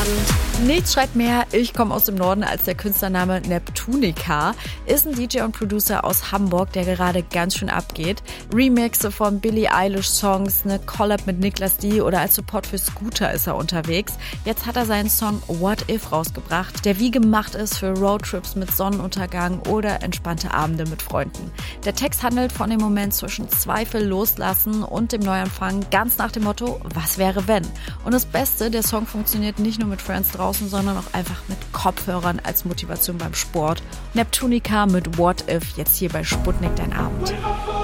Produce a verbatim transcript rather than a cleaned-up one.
Abend. Nichts schreit mehr, ich komme aus dem Norden, als der Künstlername Neptunica. Ist ein D J und Producer aus Hamburg, der gerade ganz schön abgeht. Remixe von Billie Eilish Songs, eine Collab mit Niklas D oder als Support für Scooter ist er unterwegs. Jetzt hat er seinen Song What If rausgebracht, der wie gemacht ist für Roadtrips mit Sonnenuntergang oder entspannte Abende mit Freunden. Der Text handelt von dem Moment zwischen Zweifel loslassen und dem Neuanfang, ganz nach dem Motto, was wäre wenn? Und das Beste, der Song funktioniert nicht nur mit Friends draußen, sondern auch einfach mit Kopfhörern als Motivation beim Sport. Neptunica mit What If, jetzt hier bei Sputnik dein Abend.